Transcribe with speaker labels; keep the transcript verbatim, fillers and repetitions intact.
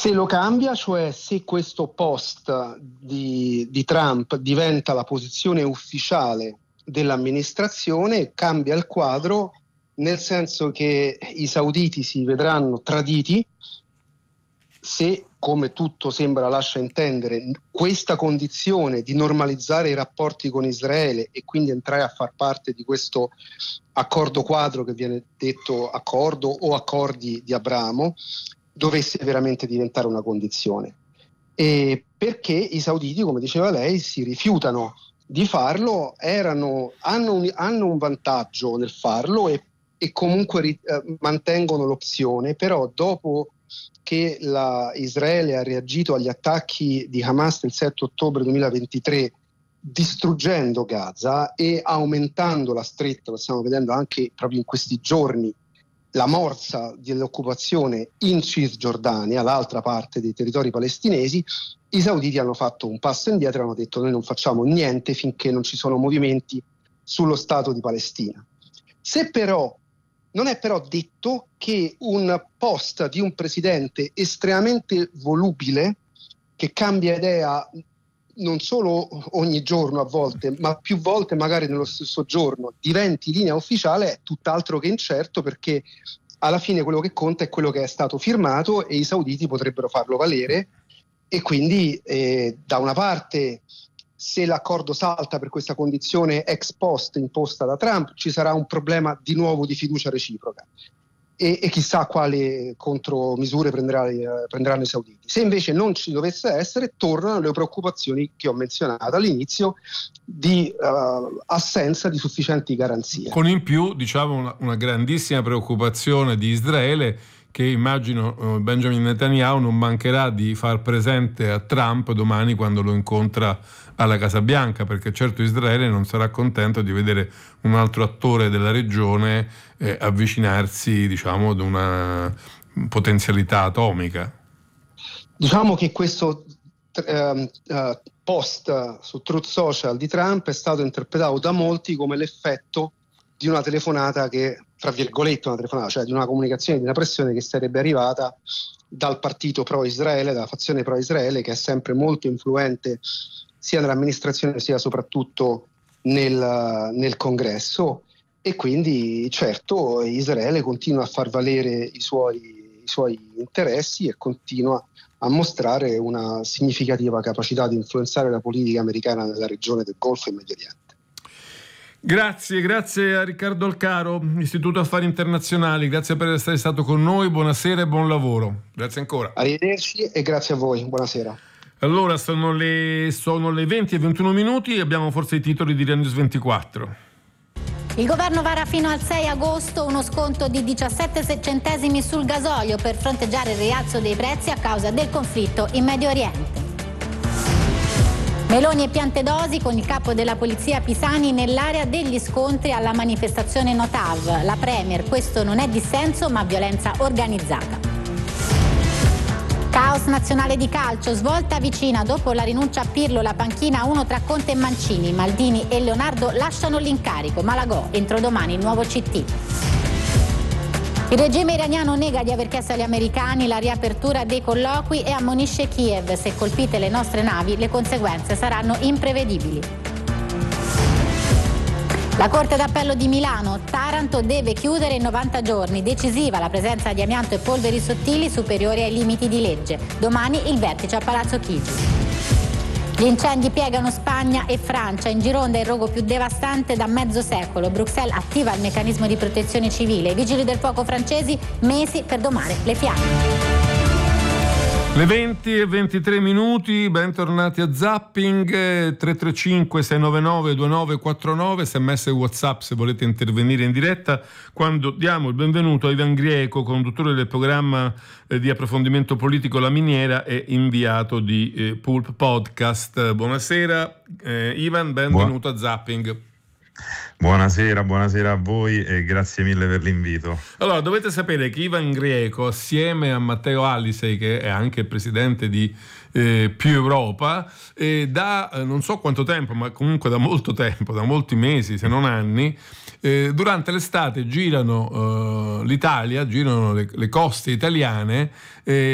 Speaker 1: Se lo cambia, cioè se questo post di, di Trump diventa la posizione ufficiale dell'amministrazione, cambia il quadro, nel senso che i sauditi si vedranno traditi se, come tutto sembra lascia intendere, questa condizione di normalizzare i rapporti con Israele e quindi entrare a far parte di questo accordo quadro che viene detto accordo o accordi di Abramo, dovesse veramente diventare una condizione. E perché i sauditi, come diceva lei, si rifiutano di farlo, erano, hanno, un, hanno un vantaggio nel farlo e, e comunque ri, eh, mantengono l'opzione, però dopo che la Israele ha reagito agli attacchi di Hamas il sette ottobre duemilaventitré, distruggendo Gaza e aumentando la stretta, lo stiamo vedendo anche proprio in questi giorni, la morsa dell'occupazione in Cisgiordania, l'altra parte dei territori palestinesi, i sauditi hanno fatto un passo indietro e hanno detto: noi non facciamo niente finché non ci sono movimenti sullo Stato di Palestina. Se però non è però detto che un post di un presidente estremamente volubile, che cambia idea non solo ogni giorno a volte, ma più volte magari nello stesso giorno, diventi linea ufficiale, è tutt'altro che incerto, perché alla fine quello che conta è quello che è stato firmato e i sauditi potrebbero farlo valere. E quindi eh, da una parte, se l'accordo salta per questa condizione ex post imposta da Trump, ci sarà un problema di nuovo di fiducia reciproca e, e chissà quali contromisure prenderà, eh, prenderanno i sauditi. Se invece non ci dovesse essere, tornano le preoccupazioni che ho menzionato all'inizio di uh, assenza di sufficienti garanzie.
Speaker 2: Con in più, diciamo, una, una grandissima preoccupazione di Israele, che immagino Benjamin Netanyahu non mancherà di far presente a Trump domani quando lo incontra alla Casa Bianca, perché certo Israele non sarà contento di vedere un altro attore della regione eh, avvicinarsi, diciamo, ad una potenzialità atomica.
Speaker 1: Diciamo che questo uh, uh, post su Truth Social di Trump è stato interpretato da molti come l'effetto di una telefonata che, tra virgolette, una telefonata, cioè di una comunicazione, di una pressione che sarebbe arrivata dal partito pro-Israele, dalla fazione pro-Israele, che è sempre molto influente sia nell'amministrazione sia soprattutto nel, nel congresso, e quindi certo Israele continua a far valere i suoi, i suoi interessi e continua a mostrare una significativa capacità di influenzare la politica americana nella regione del Golfo e Medio Oriente.
Speaker 2: Grazie, grazie a Riccardo Alcaro, Istituto Affari Internazionali, grazie per essere stato con noi, buonasera e buon lavoro. Grazie ancora.
Speaker 1: Arrivederci e grazie a voi, buonasera.
Speaker 2: Allora, sono le, sono le venti e ventuno minuti e abbiamo forse i titoli di Rai News ventiquattro.
Speaker 3: Il governo vara fino al sei agosto uno sconto di diciassette centesimi sul gasolio per fronteggiare il rialzo dei prezzi a causa del conflitto in Medio Oriente. Meloni e Piantedosi con il capo della polizia Pisani nell'area degli scontri alla manifestazione No T A V. La Premier: questo non è dissenso ma violenza organizzata. Caos nazionale di calcio, svolta vicina dopo la rinuncia a Pirlo, la panchina a uno tra Conte e Mancini. Maldini e Leonardo lasciano l'incarico. Malagò, entro domani il nuovo C T. Il regime iraniano nega di aver chiesto agli americani la riapertura dei colloqui e ammonisce Kiev: se colpite le nostre navi le conseguenze saranno imprevedibili. La Corte d'Appello di Milano: Taranto deve chiudere in novanta giorni, decisiva la presenza di amianto e polveri sottili superiori ai limiti di legge. Domani il vertice a Palazzo Chigi. Gli incendi piegano Spagna e Francia, in Gironda il rogo più devastante da mezzo secolo. Bruxelles attiva il meccanismo di protezione civile. I vigili del fuoco francesi mesi per domare le fiamme.
Speaker 2: Le venti e ventitré minuti, bentornati a Zapping. Tre tre cinque sei nove nove due nove quattro nove, sms e WhatsApp se volete intervenire in diretta, quando diamo il benvenuto a Ivan Grieco, conduttore del programma eh, di approfondimento politico La Miniera e inviato di eh, Pulp Podcast. Buonasera eh, Ivan, benvenuto Buon. a Zapping.
Speaker 4: Buonasera, buonasera a voi e grazie mille per l'invito.
Speaker 2: Allora, dovete sapere che Ivan Grieco, assieme a Matteo Alisei, che è anche il presidente di eh, Più Europa, eh, da eh, non so quanto tempo, ma comunque da molto tempo, da molti mesi, se non anni, eh, durante l'estate girano eh, l'Italia, girano le, le coste italiane, eh,